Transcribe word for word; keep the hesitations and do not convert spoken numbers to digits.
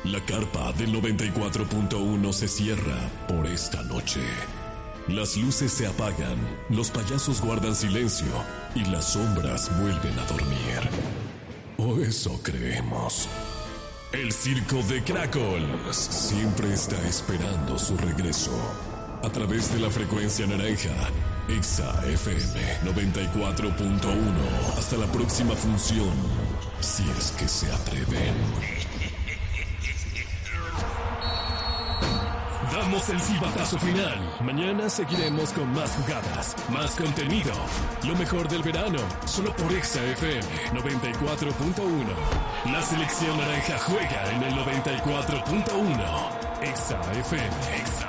La carpa del noventa y cuatro punto uno se cierra por esta noche. Las luces se apagan, los payasos guardan silencio y las sombras vuelven a dormir. O eso creemos. El circo de Crackles siempre está esperando su regreso. A través de la frecuencia naranja, Exa F M noventa y cuatro punto uno. Hasta la próxima función, si es que se atreven. Damos el silbatazo final. Mañana seguiremos con más jugadas, más contenido. Lo mejor del verano, solo por Exa F M noventa y cuatro punto uno. La selección naranja juega en el noventa y cuatro punto uno. Exa F M. Exa.